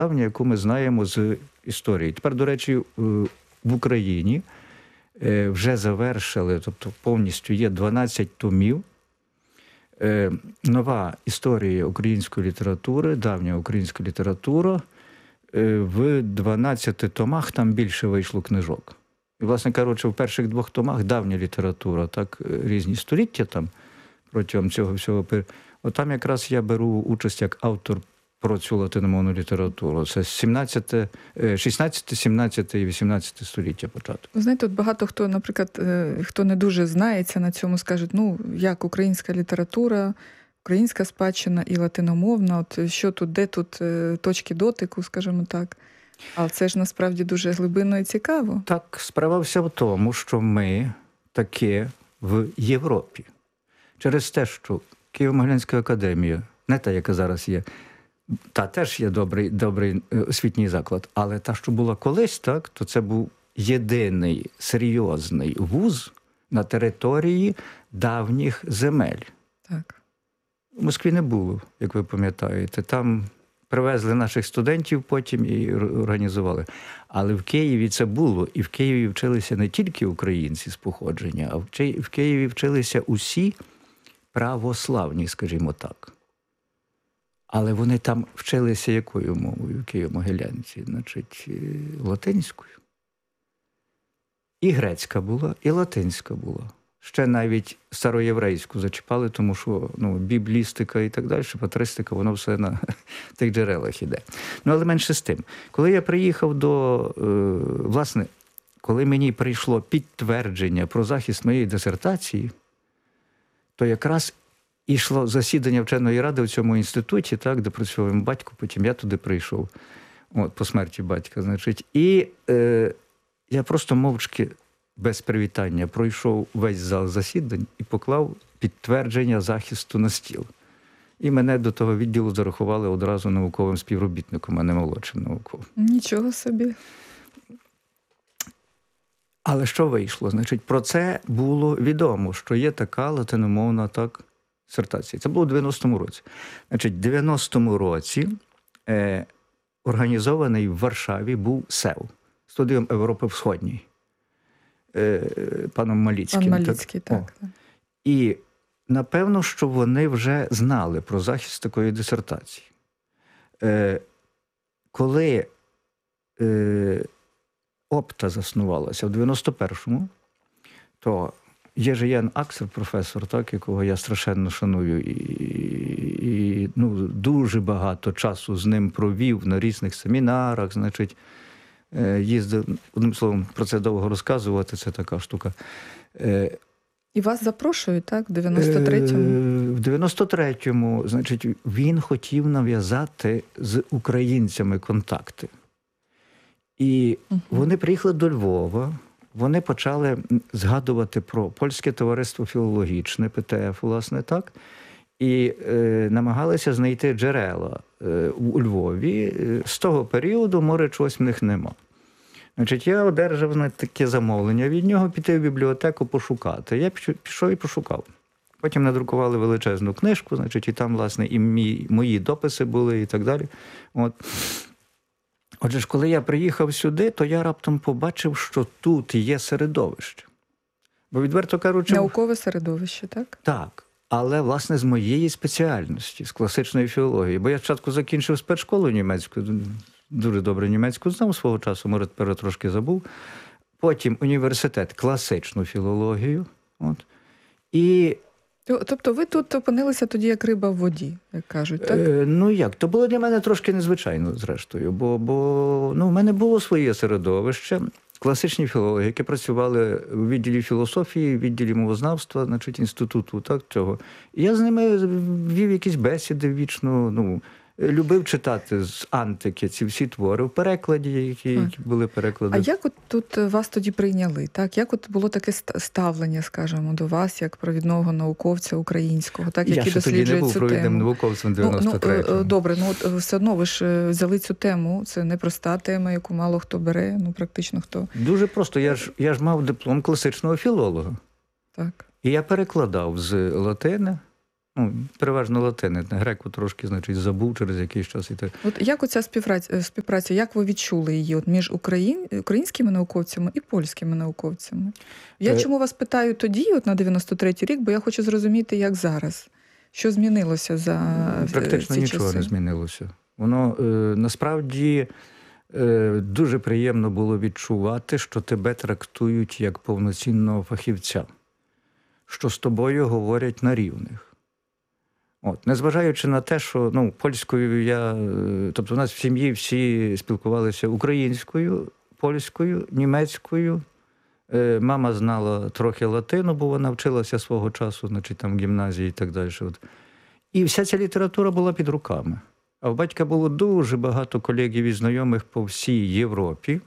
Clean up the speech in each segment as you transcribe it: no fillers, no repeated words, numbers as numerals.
яку ми знаємо з історії. Тепер, до речі, в Україні вже завершили, тобто повністю є 12 томів. Нова історія української літератури, давня українська література. В 12 томах там більше вийшло книжок. І, власне кажучи, в перших 2 томах давня література, так, різні століття там протягом цього всього. От там якраз я беру участь як автор про цю латиномовну літературу. Це 16, 17 і 18 століття початок. Ви знаєте, от багато хто, наприклад, хто не дуже знається на цьому, скажуть, ну, як українська література, українська спадщина і латиномовна, от що тут, де тут точки дотику, скажімо так. Але це ж насправді дуже глибинно і цікаво. Так, справа вся в тому, що ми таки в Європі. Через те, що Києво-Могилянська академія, не та, яка зараз є, та теж є добрий освітній заклад, але та, що була колись, так, то це був єдиний серйозний вуз на території давніх земель. Так. В Москві не було, як ви пам'ятаєте. Там привезли наших студентів потім і організували. Але в Києві це було. І в Києві вчилися не тільки українці з походження, а в Києві вчилися усі православні, скажімо так. Але вони там вчилися якою мовою, Києво-Могилянці? Значить, латинською. І грецька була, і латинська була. Ще навіть староєврейську зачіпали, тому що біблістика і так далі, патристика, воно все на тих джерелах іде. Але менше з тим. Коли я приїхав власне, коли мені прийшло підтвердження про захист моєї дисертації, то якраз йшло засідання вченої ради в цьому інституті, так, де працював мій батько, потім я туди прийшов, по смерті батька, значить. І я просто мовчки, без привітання, пройшов весь зал засідань і поклав підтвердження захисту на стіл. І мене до того відділу зарахували одразу науковим співробітником, а не молодшим науковим. Нічого собі. Але що вийшло? Значить, про це було відомо, що є така латиномовна дисертація. Це було у 90-му році. Значить, в 90-му році організований в Варшаві був СЕВ, Студіум Європи Всходній, паном Маліцьким. Пан Маліцький, так. І напевно, що вони вже знали про захист такої дисертації. Коли ОПТА заснувалася в 91-му, то Єжи Ян Аксел, професор, так, якого я страшенно шаную, і дуже багато часу з ним провів на різних семінарах, значить, їздив, одним словом, про це довго розказувати, це така штука. І вас запрошують, так, в 93-му? В 93-му, значить, він хотів нав'язати з українцями контакти. І вони приїхали до Львова, вони почали згадувати про Польське товариство філологічне, ПТФ, власне, так, і намагалися знайти джерела у Львові. З того періоду, може, чогось в них нема. Значить, я одержав таке замовлення від нього піти в бібліотеку пошукати. Я пішов і пошукав. Потім надрукували величезну книжку, значить, і там, власне, і мої дописи були і так далі. Отже ж, коли я приїхав сюди, то я раптом побачив, що тут є середовище. Бо, відверто кажучи... Наукове середовище, так? Так. Але, власне, з моєї спеціальності, з класичної філології. Бо я спочатку закінчив спецшколу німецьку, дуже добре німецьку знав свого часу, може, тепер трошки забув. Потім університет, класичну філологію. І... Тобто ви тут опинилися тоді як риба в воді, як кажуть, так? Як? То було для мене трошки незвичайно, зрештою. Бо в мене було своє середовище. Класичні філологи, які працювали у відділі філософії, відділі мовознавства, значить, інституту, так, цього. І я з ними вів якісь бесіди вічно, любив читати з антики ці всі твори в перекладі, які були переклади. А як от тут вас тоді прийняли, так? Як от було таке ставлення, скажімо, до вас, як провідного науковця українського, так, який досліджує цю тему? Я ще тоді не був провідним науковцем 93-го. Добре, все одно ви ж взяли цю тему, це непроста тема, яку мало хто бере, практично хто. Дуже просто, я ж мав диплом класичного філолога. Так. І я перекладав з латини Ну, переважно латини. Греку трошки, значить, забув через якийсь час. От як оця співпраця, як ви відчули її от між українськими науковцями і польськими науковцями? Я чому вас питаю тоді, от на 93-й рік, бо я хочу зрозуміти, як зараз. Що змінилося за Практично ці нічого часи? не змінилося. Воно насправді дуже приємно було відчувати, що тебе трактують як повноцінного фахівця, що з тобою говорять на рівних. От, незважаючи на те, що польською тобто у нас в сім'ї всі спілкувалися українською, польською, німецькою. Мама знала трохи латину, бо вона вчилася свого часу, значить, там в гімназії і так далі. От. І вся ця література була під руками. А в батька було дуже багато колегів і знайомих по всій Європі.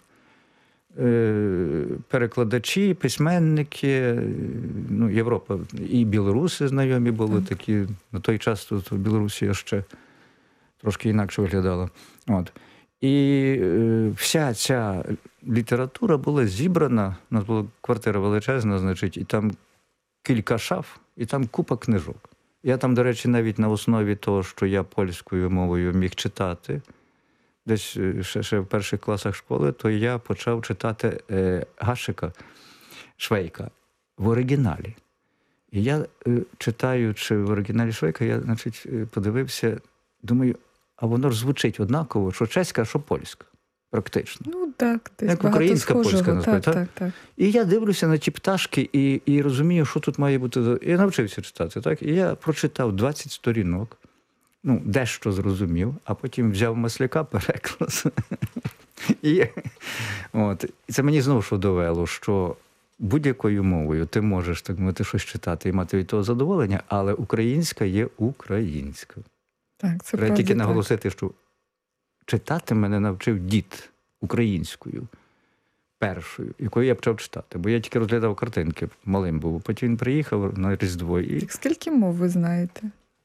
Перекладачі, письменники, Європа, і білоруси знайомі були такі. На той час тут в Білорусі ще трошки інакше виглядала. От. І вся ця література була зібрана, у нас була квартира величезна, значить, і там кілька шаф, і там купа книжок. Я там, до речі, навіть на основі того, що я польською мовою міг читати, десь ще в перших класах школи, то я почав читати Гашика Швейка в оригіналі. І я, читаючи в оригіналі Швейка, я, значить, подивився, думаю, а воно ж звучить однаково, що чеська, що польська. Практично. Ну, так. Десь як українська, польська, насправді. Так. І я дивлюся на ті пташки і розумію, що тут має бути. Я навчився читати, так? І я прочитав 20 сторінок, дещо зрозумів, а потім взяв Масляка, переклад. І це мені знову що довело, що будь-якою мовою ти можеш, так мовити, щось читати і мати від того задоволення, але українська є українська. Так, це треба тільки наголосити, що читати мене навчив дід українською, першою, якою я почав читати. Бо я тільки розглядав картинки, малим був. Потім він приїхав на Різдво. Так скільки мов ви знаєте?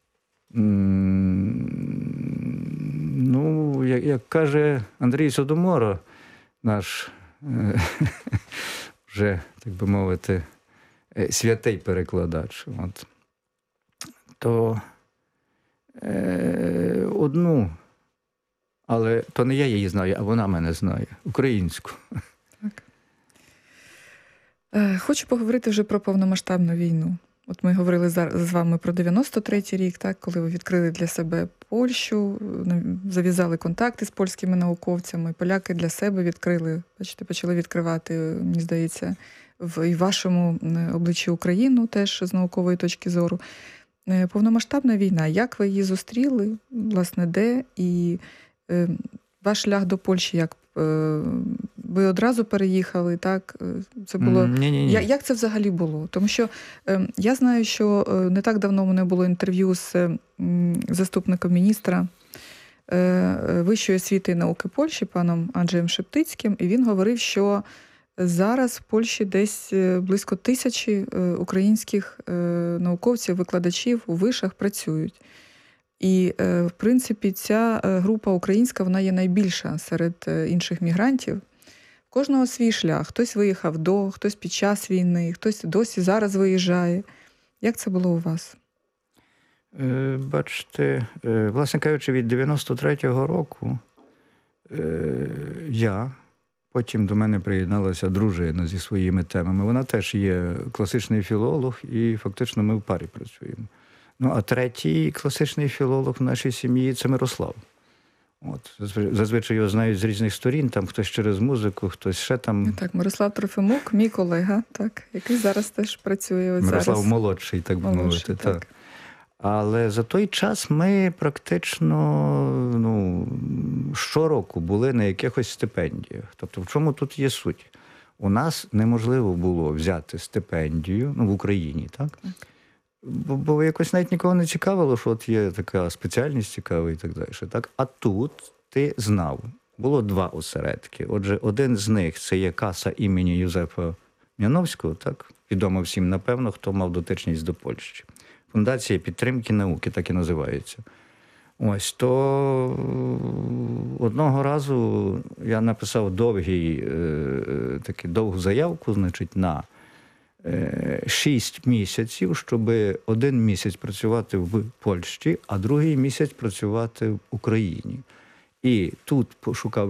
Як каже Андрій Содомора, наш вже, так би мовити, святий перекладач, то одну, але то не я її знаю, а вона мене знає, українську. Так. Хочу поговорити вже про повномасштабну війну. От ми говорили з вами про 93-й рік, так, коли ви відкрили для себе Польщу, зав'язали контакти з польськими науковцями, поляки для себе відкрили, бачите, почали відкривати, мені здається, і вашому обличчі Україну теж з наукової точки зору. Повномасштабна війна, як ви її зустріли, власне, де? І ваш шлях до Польщі, як ви одразу переїхали, так? Це було... Ні. Як це взагалі було? Тому що я знаю, що не так давно у мене було інтерв'ю з заступником міністра Вищої освіти і науки Польщі, паном Анджеєм Шептицьким, і він говорив, що зараз в Польщі десь близько 1000 українських науковців, викладачів у вишах працюють. І, в принципі, ця група українська, вона є найбільша серед інших мігрантів. У кожного свій шлях. Хтось виїхав до, хтось під час війни, хтось досі зараз виїжджає. Як це було у вас? Бачите, власне кажучи, від 93-го року потім до мене приєдналася дружина зі своїми темами. Вона теж є класичний філолог, і фактично ми в парі працюємо. А третій класичний філолог в нашій сім'ї – це Мирослав. Зазвичай його знають з різних сторін, там хтось через музику, хтось ще там. Так, Мирослав Трофимук, мій колега, так, який зараз теж працює. Мирослав зараз. молодший, так би мовити. Так. Але за той час ми практично щороку були на якихось стипендіях. Тобто в чому тут є суть? У нас неможливо було взяти стипендію в Україні, так? Бо якось навіть нікого не цікавило, що от є така спеціальність цікава і так далі. Так? А тут ти знав. Було 2 осередки. Отже, один з них – це є каса імені Юзефа Мяновського, так? Відомо всім, напевно, хто мав дотичність до Польщі. Фундація підтримки науки, так і називається. То одного разу я написав довгу заявку, значить, на 6 місяців, щоб один місяць працювати в Польщі, а другий місяць працювати в Україні. І тут пошукав